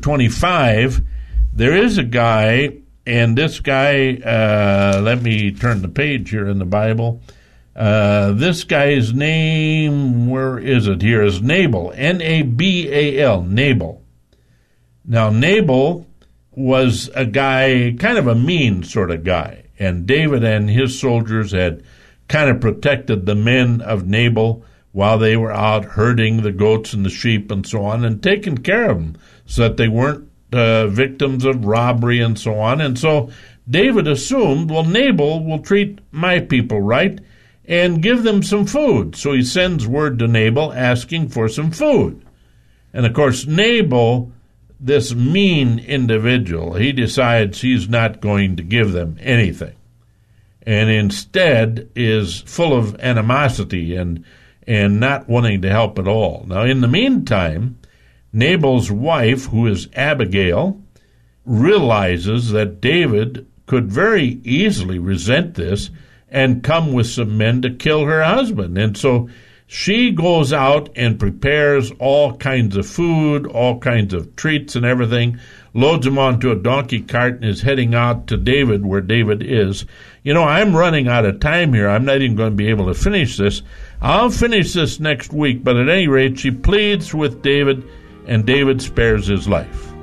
25, there is a guy, and this guy, let me turn the page here in the Bible. This guy's name, where is it here, is Nabal, Nabal, Nabal. Now, Nabal was a guy, kind of a mean sort of guy, and David and his soldiers had kind of protected the men of Nabal while they were out herding the goats and the sheep and so on, and taking care of them so that they weren't victims of robbery and so on. And so David assumed, well, Nabal will treat my people right and give them some food. So he sends word to Nabal asking for some food. And, of course, Nabal, this mean individual, he decides he's not going to give them anything, and instead is full of animosity and not wanting to help at all. Now, in the meantime, Nabal's wife, who is Abigail, realizes that David could very easily resent this and come with some men to kill her husband. And so she goes out and prepares all kinds of food, all kinds of treats and everything, loads them onto a donkey cart, and is heading out to David, where David is. You know, I'm running out of time here. I'm not even going to be able to finish this. I'll finish this next week, but at any rate, she pleads with David, and David spares his life.